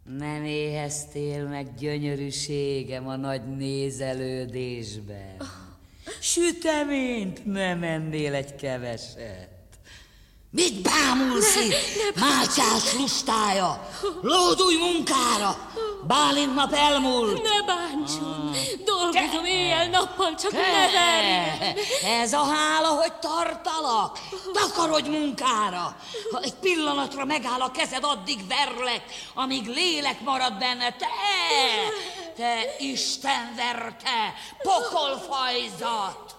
Nem éheztél meg, gyönyörűségem, a nagy nézelődésben? Süteményt nem ennél egy keveset? Mit bámulsz itt, Mátyás lustája? Lódulj munkára! Bálint nap elmúlt! Ne bántson! Dolgozom éjjel-nappal, csak ne verjen! Ez a hála, hogy tartalak! Takarodj munkára! Ha egy pillanatra megáll a kezed, addig verlek, amíg lélek marad benne. Te istenverte, pokolfajzat!